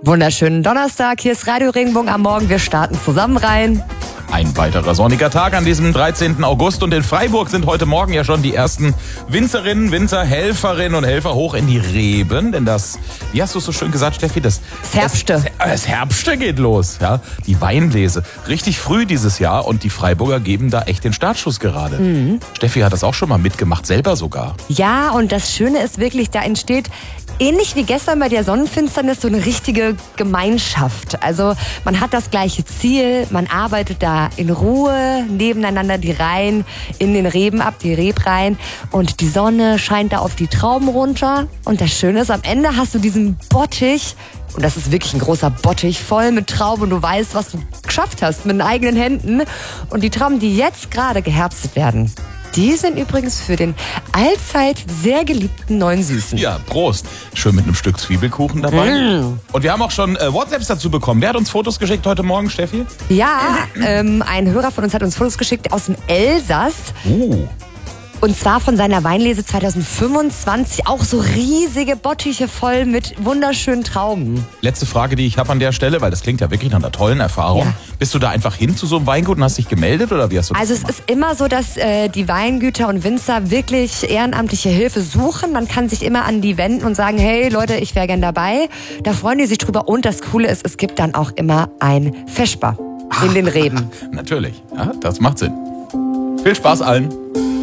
Wunderschönen Donnerstag, hier ist Radio Regenbogen am Morgen. Wir starten zusammen rein. Ein weiterer sonniger Tag an diesem 13. August und in Freiburg sind heute Morgen ja schon die ersten Winzerinnen, Winzer, Helferinnen und Helfer hoch in die Reben. Denn das, wie hast du es so schön gesagt, Steffi? Das Herbste. Das Herbste geht los. Ja? Die Weinlese. Richtig früh dieses Jahr und die Freiburger geben da echt den Startschuss gerade. Steffi hat das auch schon mal mitgemacht, selber sogar. Ja, und das Schöne ist wirklich, da entsteht ähnlich wie gestern bei der Sonnenfinsternis so eine richtige Gemeinschaft. Also man hat das gleiche Ziel, man arbeitet da in Ruhe nebeneinander die Reihen in den Reben ab, die Rebreihen. Und die Sonne scheint da auf die Trauben runter. Und das Schöne ist, am Ende hast du diesen Bottich, und das ist wirklich ein großer Bottich, voll mit Trauben und du weißt, was du geschafft hast mit den eigenen Händen. Und die Trauben, die jetzt gerade geherbstet werden, die sind übrigens für den allzeit sehr geliebten neuen Süßen. Ja, Prost. Schön mit einem Stück Zwiebelkuchen dabei. Und wir haben auch schon WhatsApps dazu bekommen. Wer hat uns Fotos geschickt heute Morgen, Steffi? Ja, ein Hörer von uns hat uns Fotos geschickt aus dem Elsass. Und zwar von seiner Weinlese 2025. Auch so riesige Bottiche voll mit wunderschönen Trauben. Letzte Frage, die ich habe an der Stelle, weil das klingt ja wirklich nach einer tollen Erfahrung. Ja. Bist du da einfach hin zu so einem Weingut und hast dich gemeldet oder wie hast du das Also es gemacht? ist immer so, dass die Weingüter und Winzer wirklich ehrenamtliche Hilfe suchen. Man kann sich immer an die wenden und sagen, hey Leute, ich wäre gern dabei. Da freuen die sich drüber. Und das Coole ist, es gibt dann auch immer ein Vesper in den Reben. Natürlich, ja, das macht Sinn. Viel Spaß allen.